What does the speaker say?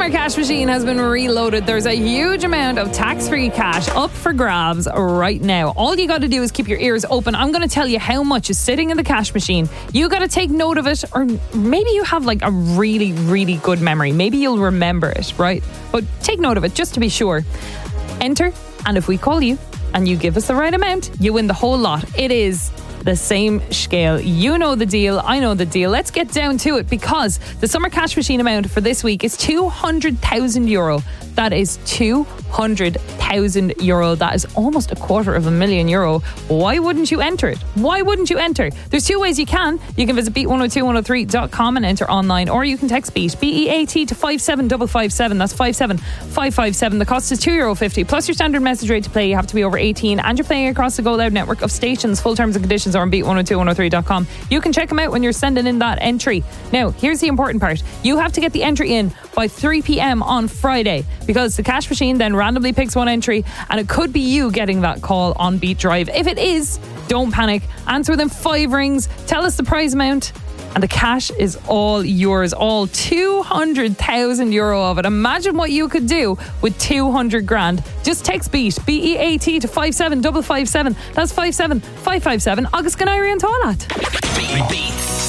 summer cash machine has been reloaded. There's a huge amount of tax-free cash up for grabs right now. All you got to do is keep your ears open. I'm going to tell you how much is sitting in the cash machine. You got to take note of it, or maybe you have like a really, really good memory. Maybe you'll remember it, right? But take note of it just to be sure. Enter, and if we call you and you give us the right amount, you win the whole lot. It is the same scale. You know the deal. I know the deal. Let's get down to it, because the summer cash machine amount for this week is €200,000. That is €200,000. That is almost €250,000. Why wouldn't you enter it? Why wouldn't you enter? There's two ways you can. You can visit beat102103.com and enter online, or you can text BEAT, BEAT, to 57557. That's 57557. The cost is €2.50 plus your standard message rate to play. You have to be over 18 and you're playing across the Go Loud network of stations. Full terms and conditions are on beat102103.com. You can check them out when you're sending in that entry. Now, here's the important part. You have to get the entry in by 3 p.m. on Friday, because the cash machine then randomly picks one entry, and it could be you getting that call on Beat Drive. If it is, don't panic. Answer within 5 rings. Tell us the prize amount, and the cash is all yours. All €200,000 of it. Imagine what you could do with 200 grand. Just text BEAT, BEAT, to 57557. That's 57557. Agus Ganari and Toilet. Beat.